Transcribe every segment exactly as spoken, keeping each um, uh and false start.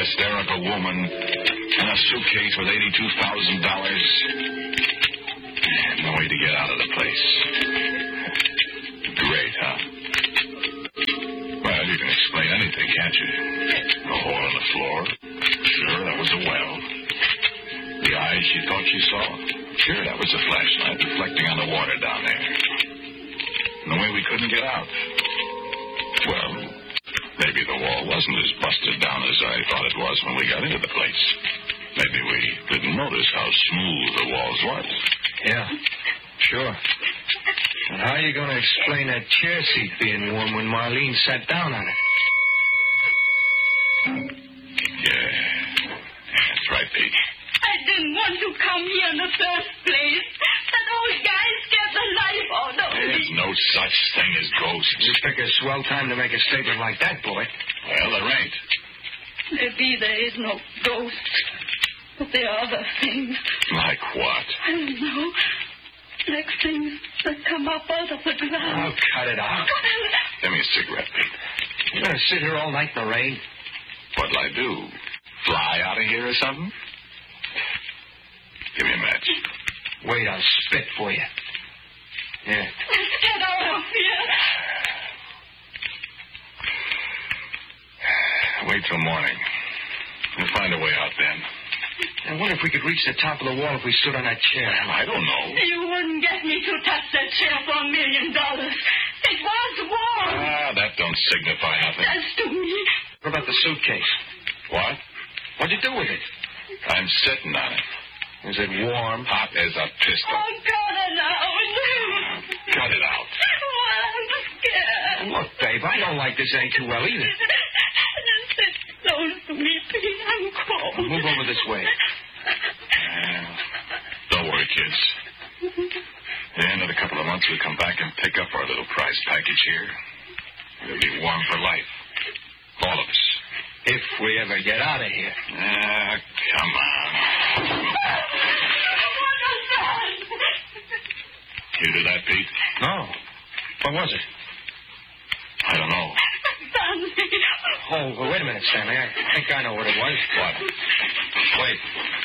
hysterical woman and a suitcase with eighty-two thousand dollars. No way to get out of the place. Great, huh? Well, you can explain anything, can't you? A hole in the floor. Sure, that was a well. The eyes she thought she saw. Sure, that was a flashlight reflecting on the water down there. And the way we couldn't get out. Well, maybe the wall wasn't as busted down as I thought it was when we got into the place. Maybe we didn't notice how smooth the walls was. Yeah, sure. And how are you going to explain that chair seat being warm when Marlene sat down on it? Yeah, that's right, Pete. I didn't want to come here in the first place. That old guy scared the life out of me. There's no such thing as ghosts. You pick a swell time to make a statement like that, boy. Well, there ain't. Maybe there is no ghost. But there are other things. Like what? I don't know. Like things that come up out of the ground. Oh, cut it out. Give me a cigarette, Pete. You going to sit here all night in the rain? What'll I do? Fly out of here or something? Give me a match. Wait, I'll spit for you. Yeah. Let's get out of here. Wait till morning. We'll find a way out then. I wonder if we could reach the top of the wall if we stood on that chair. I don't know. You wouldn't get me to touch that chair for a million dollars. It was warm. Ah, that don't signify nothing. That's to me. What about the suitcase? What? What'd you do with it? I'm sitting on it. Is it warm? Hot as a pistol. Oh, cut it out. Cut it out. Well, I'm scared. Look, babe, I don't like this any too well either. Just sit close to me, please. I'm cold. Move over this way. Uh, don't worry, kids. At the end of a couple of months, we'll come back and pick up our little prize package here. We'll be warm for life. All of us. If we ever get out of here. Ah, come on. What was that? You did that, Pete? No. What was it? I don't know. Stanley. Oh, well, wait a minute, Stanley. I think I know what it was. What? Wait.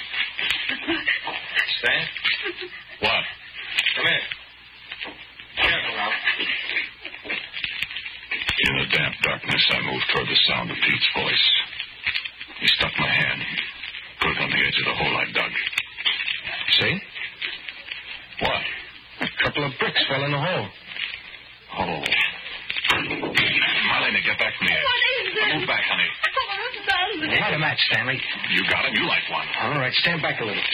Stan? What? Come here. Careful now. In the damp darkness, I moved toward the sound of Pete's voice. He stuck my hand, put it on the edge of the hole I dug. See? What? A couple of bricks fell in the hole. Oh. Marlena, get back from the edge. What is it? Move back, honey. Oh, Stanley. Light a match, Stanley. You got him. You like one. All right, stand back a little.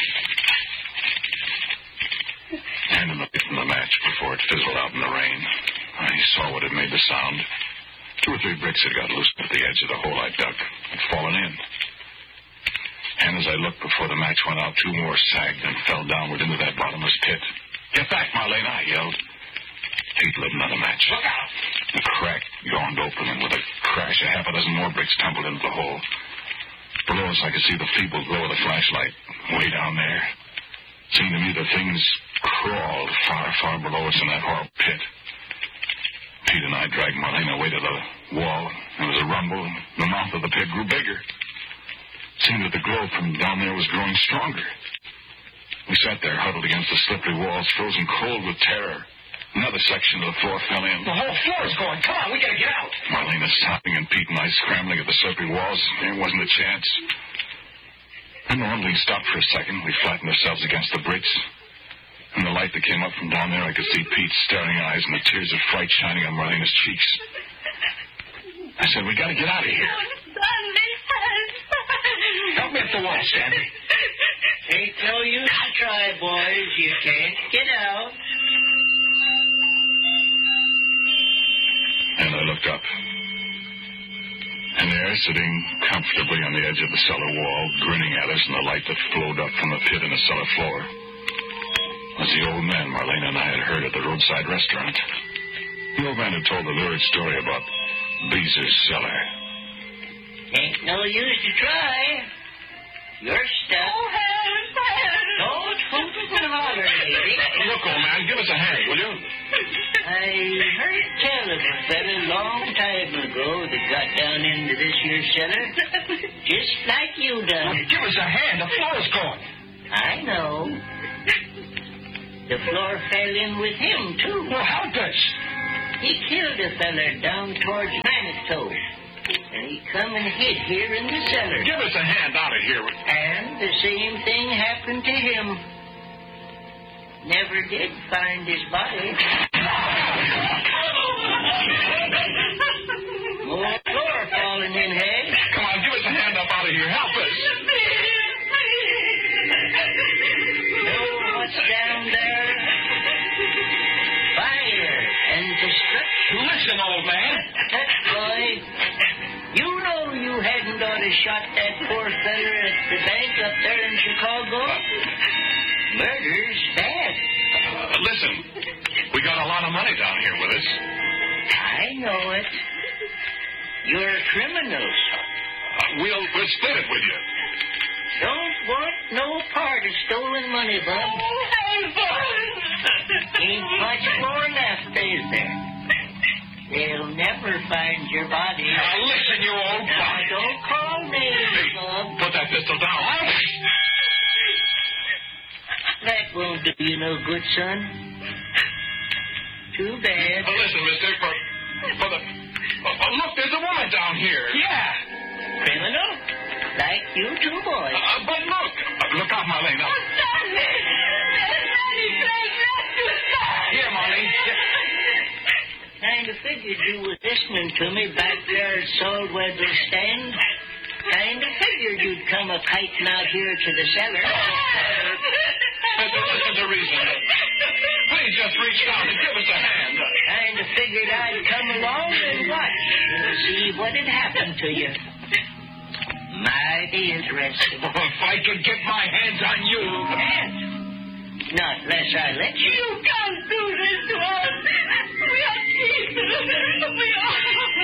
Hand him a bit from the match before it fizzled out in the rain. I saw what had made the sound. Two or three bricks had got loose at the edge of the hole I dug. Had fallen in. And as I looked before the match went out, two more sagged and fell downward into that bottomless pit. Get back, Marlena, I yelled. Pete lit another match. Look out! The crack yawned open, and with a crash, a half a dozen more bricks tumbled into the hole. Below us, I could see the feeble glow of the flashlight way down there. Seemed to me the things crawled far, far below us in that horrible pit. Pete and I dragged Marlena away to the wall. There was a rumble, and the mouth of the pit grew bigger. It seemed that the glow from down there was growing stronger. We sat there, huddled against the slippery walls, frozen cold with terror. Another section of the floor fell in. The whole floor's going. Come on, we gotta get out. Marlena sobbing and Pete and I scrambling at the slippery walls. There wasn't a chance. Then the rumbling stopped for a second. We flattened ourselves against the bricks. In the light that came up from down there, I could see Pete's staring eyes and the tears of fright shining on Marlena's cheeks. I said, we gotta get out of here. Stanley, Help me up the wall, Stanley. Ain't no use to try, boys. You can't get out. And I looked up. And there, sitting comfortably on the edge of the cellar wall, grinning at us in the light that flowed up from the pit in the cellar floor, was the old man Marlena and I had heard at the roadside restaurant. The old man had told the lurid story about Beezer's cellar. Ain't no use to try. You're stuck. Oh, help, help. Don't hoot and holler, lady. Look, old man, give us a hand, will you? I heard tell of a fella long time ago that got down into this here cellar. Just like you done. Well, give us a hand. The floor's going. I know. The floor fell in with him, too. Well, help us. He killed a feller down towards Manitou. And he come and hid here in the cellar. Give us a hand out of here. And the same thing happened to him. Never did find his body. More floor falling in, hey? Come on, give us a hand up out of here. Help us. Know what's down there? Fire and destruction. Listen, old man. Tut, boy. You know you hadn't ought to shot that poor feller at the bank up there in Chicago. Murder's bad. Uh, listen, we got a lot of money down here with us. I know it. You're criminals. Uh, we'll, we'll split it with you. Don't want no part of stolen money, bub. Ain't much more left, is there? They'll never find your body. Now listen, you old Now, bum. don't call names, Hey, bub. put that pistol down. That won't do you no good, son. Too bad. Well, listen, mister, for, for the... Oh, oh, look, there's a woman down here. Yeah. Criminal? Like you two boys. Uh, but look. Uh, look out, Marlene. Now. Here, Marlene. Kind of figured you was listening to me back there at Saltweather's stand. Kind of figured you'd come a kiting out here to the cellar. Listen, listen to reason. Please just reach down and give us a hand. Kind of figured I'd come along and watch and see what had happened to you. Mighty interesting. Oh, if I could get my hands on you. Hands? Not unless I let you. You can't do this to us. We are people. We are.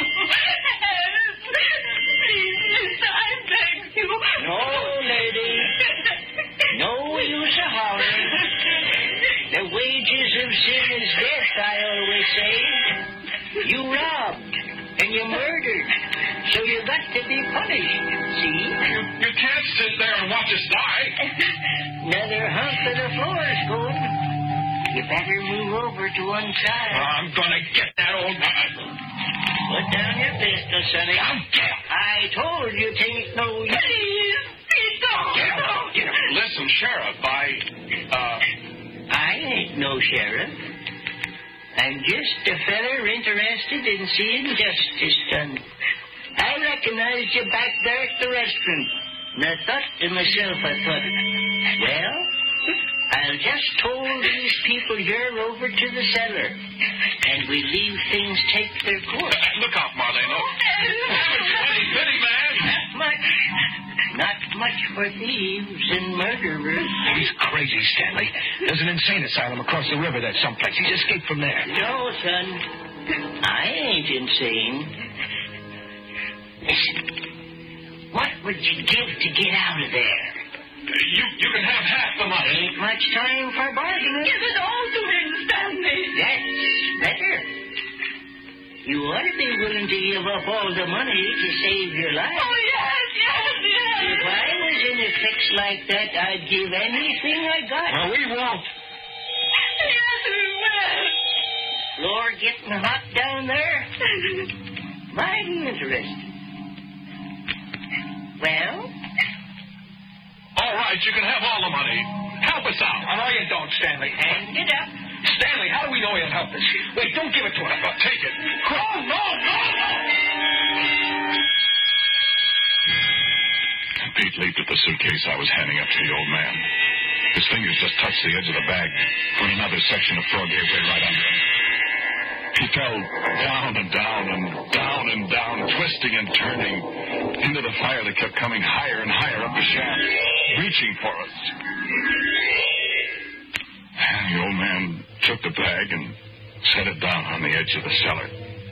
Please, mister, I beg you. No, lady. No use of hollering. The wages of sin is death, I always say. You robbed and you murdered, so you got to be punished, see? You, you can't sit there and watch us die. Another hunk of the floor is going. You better move over to one side. I'm gonna get that old... Put down your pistol, sonny. I told you tain't no use. Please, please don't. Get him. Get him. Listen, Sheriff, I... Uh... I ain't no sheriff. I'm just a feller interested in seeing justice done. I recognized you back there at the restaurant. And I thought to myself, I thought, well, I'll just toll these people here over to the cellar. And we leave things take their course. Uh, look out, Marlene. Oh. Pity, pity, man. Not much. Not much for thieves and murderers. He's crazy, Stanley. There's an insane asylum across the river there someplace. He's escaped from there. No, son. I ain't insane. Listen. What would you give to get out of there? You, you can have half the money. Ain't much time for bargaining. Give it all to him, Stanley. That's better. You ought to be willing to give up all the money to save your life. Oh, yes, yes, yes. If I was in a fix like that, I'd give anything I got. Well, we won't. Yes, we will. Floor getting hot down there? Mighty interesting. Well? All right, you can have all the money. Help us out. Oh, no, you don't, Stanley. Hand it up. Stanley, how do we know he'll help us? Wait, don't give it to him. Uh, take it. Oh, no, no, no! Pete leaped at the suitcase I was handing up to the old man. His fingers just touched the edge of the bag when another section of floor gave way right under him. He fell down and down and down and down, twisting and turning into the fire that kept coming higher and higher up the shaft, reaching for us. And the old man took the bag and set it down on the edge of the cellar.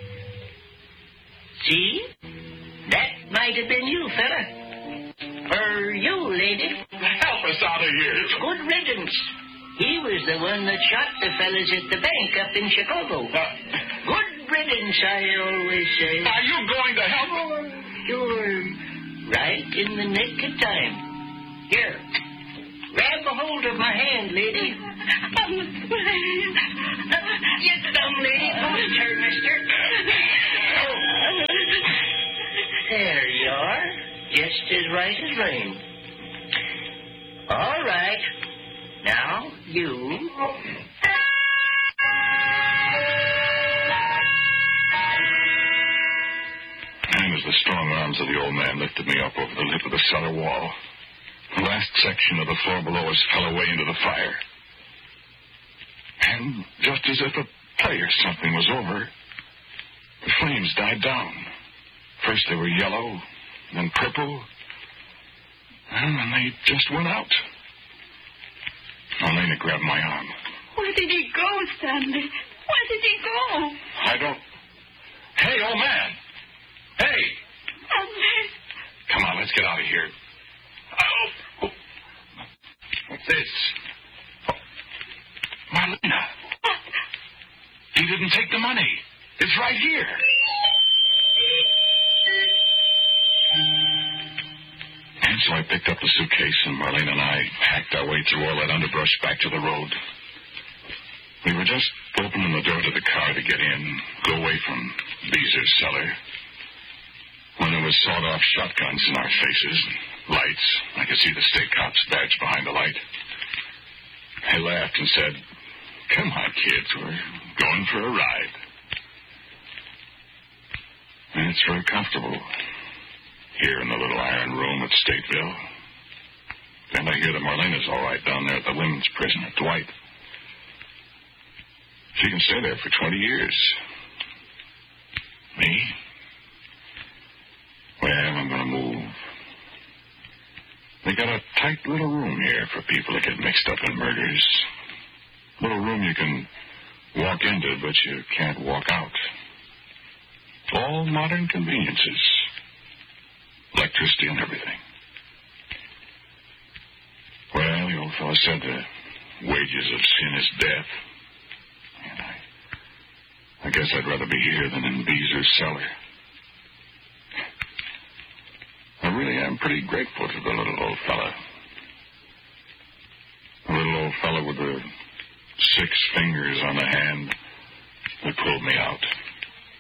See? That might have been you, fella. Or you, lady. Help us out of here. It's good riddance. He was the one that shot the fellas at the bank up in Chicago. Uh, Good riddance, I always say. are you going to help us? Sure. right in the nick of time. Here, grab a hold of my hand, lady. I'm afraid. Get down, lady. Don't hurt, mister. Oh. There you are. Just as right as rain. All right. Now, you... And as the strong arms of the old man lifted me up over the lip of the cellar wall, the last section of the floor below us fell away into the fire. And just as if a play or something was over, the flames died down. First they were yellow, then purple, and then they just went out. Elena grabbed my arm. Where did he go, Stanley? Where did he go? I don't... Hey, old man! Hey! Stanley. Come on, let's get out of here. Oh! What's this? Oh. Marlena. What? He didn't take the money. It's right here. And so I picked up the suitcase, and Marlene and I hacked our way through all that underbrush back to the road. We were just opening the door to the car to get in, go away from Beezer's cellar, when there was sawed-off shotguns in our faces, lights. I could see the state cop's badge behind the light. They laughed and said, "Come on, kids, we're going for a ride." And it's very comfortable here in the little iron room at Stateville. And I hear that Marlena's all right down there at the women's prison at Dwight. She can stay there for twenty years. Me? Well, I'm going to move. They got a tight little room here for people that get mixed up in murders. Little room you can walk into, but you can't walk out. All modern conveniences. Electricity and everything. Well, the old fellow said the wages of sin is death. And I, I guess I'd rather be here than in Beezer's cellar. I really am pretty grateful to the little old fella. The little old fella with the six fingers on the hand that pulled me out.